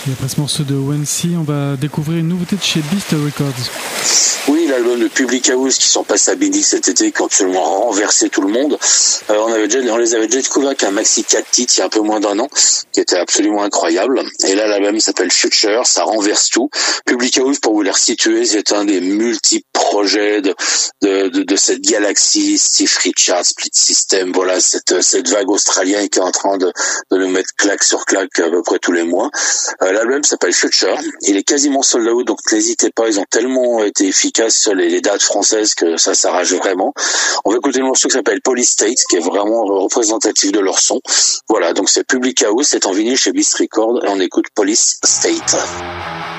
Et après ce morceau de Wancy, on va découvrir une nouveauté de chez Beast Records. Oui, l'album de Public House qui sont passés à Binic cet été, qui ont absolument renversé tout le monde. On les avait déjà découvert avec un maxi 4 titres il y a un peu moins d'un an, qui était absolument incroyable. Et là, l'album il s'appelle Future, ça renverse tout. Public House, pour vous les resituer, c'est un des multiples projets de cette galaxie, Steve Richards, Split System, voilà, cette vague australienne qui est en train de nous mettre claque sur claque à peu près tous les mois. L'album s'appelle Future, il est quasiment sold out, donc n'hésitez pas, ils ont tellement été efficaces sur les dates françaises que ça s'arrache vraiment. On va écouter le morceau qui s'appelle Police State, qui est vraiment représentatif de leur son. Voilà, donc c'est Public House, c'est en vinyle chez Beast Records, et on écoute Police State.